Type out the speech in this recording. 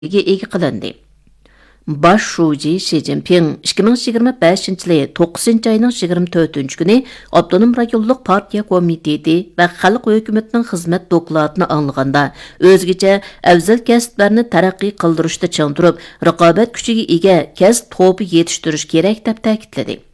ega qilindi. Baş şuji Xi Jinping 2025 yılı 9 ayının 24 günü Abdunum Rayonluq Partiya Komiteti və Xalq Hökumətinin xizmət dokladını anlığanda özgəcə əvzəl kəsblərini tərəqqi qıldırışda çındırıb, rəqabət küçüge ega kəsb topu yetiştiriş gerek deb ta'kidladi.